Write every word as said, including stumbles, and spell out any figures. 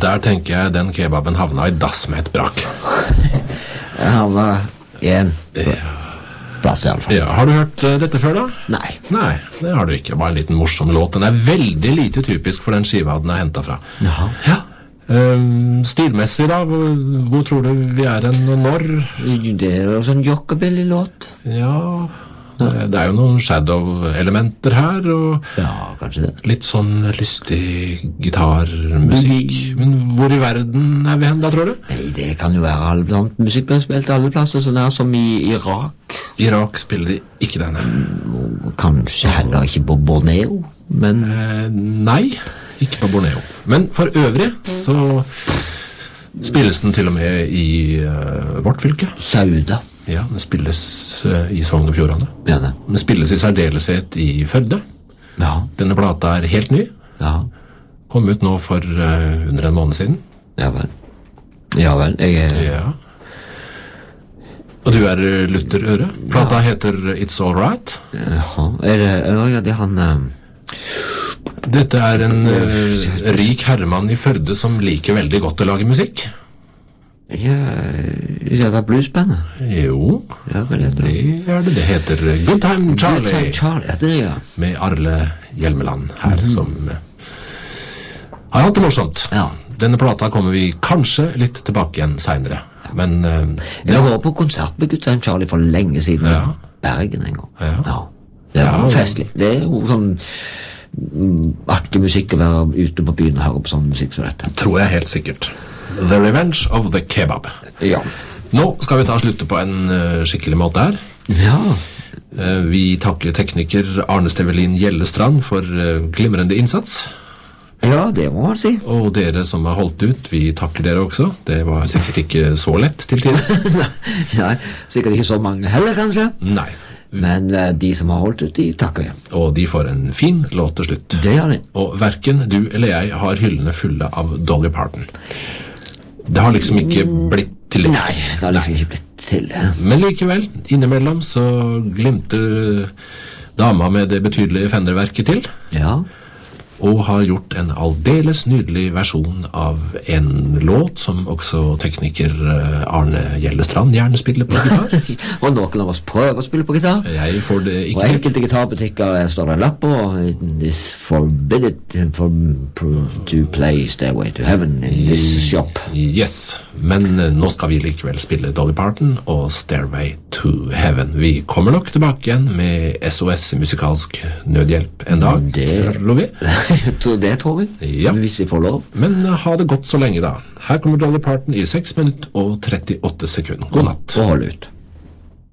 der tenker jeg den kebaben havna i dass med et brak. Jeg havna i en plass i alle fall. Ja, har du hørt uh, dette før da? Nei. Nei, det har du ikke. Bare en liten morsom låt. Den er veldig lite typisk for den skiva den er hentet fra. Jaha. Ja. Um, stilmessig da, hvor, hvor tror du vi er enn og når? Det er jo sånn jockabilly-låt. Ja, det, det er jo noen shadow-elementer her, og Ja, kanskje det. litt sånn lystig gitarmusikk. Men hvor i verden er vi hen da, tror du? Nei, det kan jo være alle blant musikk blir spilt alle plasser, sånn her som i Irak. Irak spiller de ikke denne. Og kanskje heller ikke på Borneo, men Eh, nei, ikke på Borneo. Men for øvrig så spilles den til og med i uh, vårt fylke. Sauda. Ja, den spilles uh, i Sogn og Fjordane. Ja, det. Den spilles i særdeleshet i Førde. Ja, Denne plata er helt ny. ja, Kom ut nå for uh, under en måned siden. ja vel. Ja vel, jeg er... Ja. Og du er uh, Luther Øre. Plata heter It's All Right. Jaha, er det... Ja, det er han... Um, Dette er en uh, rik herremann i Førde som liker veldig godt å lage musikk. ja, ja, det er bluesbandet. Jo, Ja, hva er det? det er det. Det heter Good Time Charlie. Good Time Charlie, ja, det er det, ja. Med Arle Hjelmeland her, som uh, har hatt det morsomt. Ja. Denne plata kommer vi kanskje litt tilbake igjen senere. Men uh, Jeg har vært på konsert med Good Time Charlie for lenge siden Ja. i Bergen en gang. Ja. Det var Ja. festlig. Det er jo sånn mm, artig musikk å være ute på byen og høre på sånn musikk som dette. tror jeg helt sikkert. The Revenge of the Kebab. Ja. Nå skal vi ta slutte på en uh, skikkelig måte her. Ja. Uh, vi takker tekniker Arne Stevelin Gjellestrand for uh, glimrende innsats. Ja, det må man si. Og dere som har holdt ut, vi takker dere også. Det var sikkert ikke så lett til tider. Nei, sikkert ikke så mange heller, kanskje. Nei. Men eh, de som har holdt ut, de takker jeg. Og de får en fin låt til slutt. Det gjør de. Og hverken du eller jeg har hyllene fulle av Dolly Parton. Det har liksom ikke blitt til det. Nei, det har liksom ikke blitt til det. Men likevel, innimellom så glimter dama med det betydelige Fender-verket til, Ja. og har gjort en aldeles nydelig versjon av en låt som også tekniker eh, Arne Gjellestrand gjerne spiller på gitar. Og noen av oss prøver å spille på gitar. Jeg får det Og ikke helt. enkelte gitarbutikker eh, står det en lapp på This forbidden for, for, to play Stairway to Heaven in this shop. Yes, men eh, nå skal vi likevel spille Dolly Parton og Stairway to Heaven. Vi kommer nok tilbake igjen med S O S musikalsk nødhjelp en dag, Det- tror vi. Så det tror vi, Ja. hvis vi får lov. Men eh, ha det godt så lenge da. Her kommer Dolly Parton i seks minutter og trettiåtte sekunder. God natt. Og hold ut.